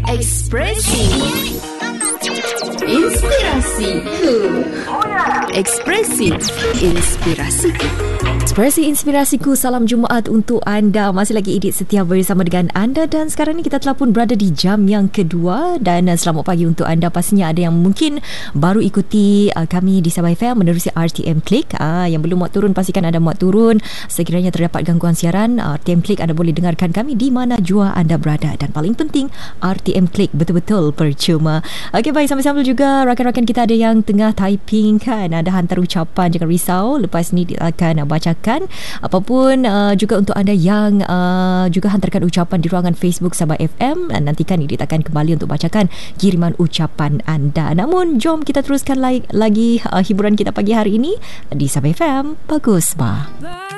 Ekspresi Inspirasiku. Ekspresi Inspirasiku. Ekspresi Inspirasiku, salam Jumaat untuk anda. Masih lagi Idit Setia bersama dengan anda, dan sekarang ni kita telah pun berada di jam yang kedua. Dan selamat pagi untuk anda. Pastinya ada yang mungkin baru ikuti kami di Sabah FM menerusi RTM Click. Yang belum muat turun, pastikan anda muat turun. Sekiranya terdapat gangguan siaran, RTM Click anda boleh dengarkan kami di mana jua anda berada. Dan paling penting, RTM Click betul-betul percuma. Okey, baik, sambil-sambil juga rakan-rakan kita ada yang tengah typing kan, ada hantar ucapan, jangan risau, lepas ni kita akan bacakan. Apapun juga untuk anda yang juga hantarkan ucapan di ruangan Facebook Sabah FM, nantikan Idit akan kembali untuk bacakan kiriman ucapan anda. Namun jom kita teruskan lagi hiburan kita pagi hari ini di Sabah FM. Bagus, bah.